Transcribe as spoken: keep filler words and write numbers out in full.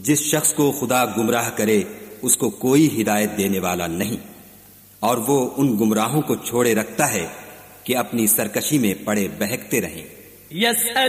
जिस शख्स को खुदा गुमराह करे उसको कोई हिदायत देने वाला नहीं, और वो उन गुमराहों को छोड़े रखता है कि अपनी सरकशी में पड़े बहकते रहें।